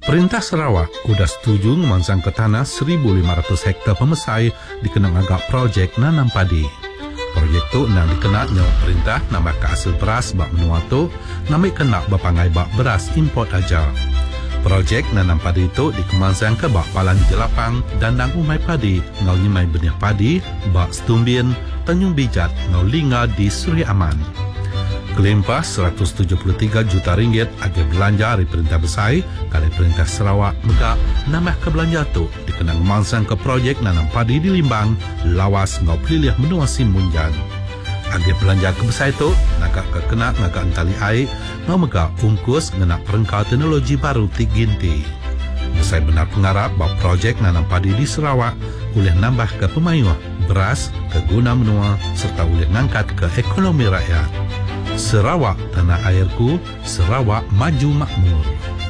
Perintah Sarawak sudah setuju memansang ke tanah 1,500 hektar pemesai dikenang agak projek nanam padi. Projek tu nang dikenaknya perintah nambah ke hasil beras bak menua tu ngambil kenak berpangai bak beras import aja. Projek nanam padi itu dikemansang ke bak palan jelapang dan nang umai padi ngau nyemai benih padi bak Setumbin, Tanjung Bijat ngau linga di Suria Aman. Kelimpah RM173 juta agi belanja dari Perintah Besai kali Perintah Sarawak megak nambah ke belanja tu dikenang mansang ke projek nanam padi di Limbang lawas ngau pelilih menua Simunjan. Agi belanja ke Besai tu nagak ke kena ngagak entali air ngau megak ungkus ngenak perengkau teknologi baru Tiginti. Besai benar pengarap bahawa projek nanam padi di Sarawak boleh nambah ke pemayuh beras ke guna menua serta boleh ngangkat ke ekonomi rakyat. Sarawak tanah airku, Sarawak maju makmur.